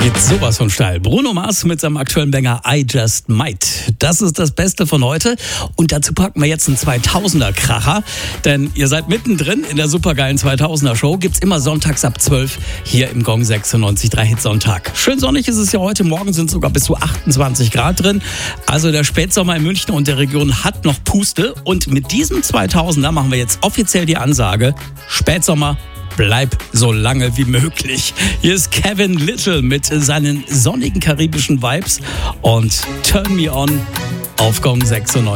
geht sowas von steil. Bruno Mars mit seinem aktuellen Banger I Just Might. Das ist das Beste von heute. Und dazu packen wir jetzt einen 2000er-Kracher. Denn ihr seid mittendrin in der supergeilen 2000er-Show. Gibt's immer sonntags ab 12 hier im Gong 96.3 Hitsonntag. Schön sonnig ist es ja heute. Morgen sind sogar bis zu 28 Grad drin. Also der Spätsommer in München und der Region hat noch Puste. Und mit diesem 2000er machen wir jetzt offiziell die Ansage: Spätsommer, bleib so lange wie möglich. Hier ist Kevin Little mit seinen sonnigen karibischen Vibes und Turn Me On auf Gong 96.